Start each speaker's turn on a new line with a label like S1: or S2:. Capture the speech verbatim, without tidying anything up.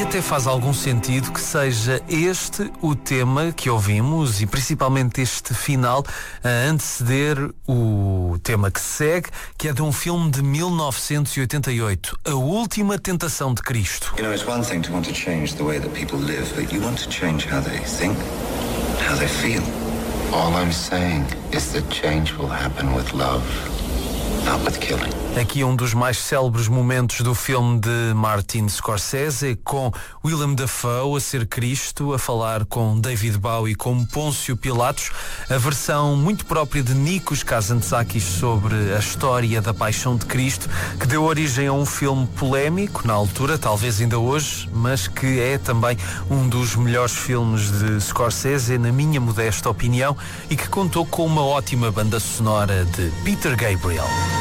S1: até faz algum sentido que seja este o tema que ouvimos e principalmente este final a anteceder o tema que segue, que é de um filme de mil novecentos e oitenta e oito, A Última Tentação de Cristo.
S2: You know, it's one thing to want to change the way that people live, but you want to change how they think, how they feel.
S3: All I'm saying is that change will happen with love, not with killing.
S1: Aqui um dos mais célebres momentos do filme de Martin Scorsese, com Willem Dafoe a ser Cristo, a falar com David Bowie como Pôncio Pilatos, a versão muito própria de Nikos Kazantzakis sobre a história da Paixão de Cristo, que deu origem a um filme polémico na altura, talvez ainda hoje, mas que é também um dos melhores filmes de Scorsese, na minha modesta opinião, e que contou com uma ótima banda sonora de Peter Gabriel.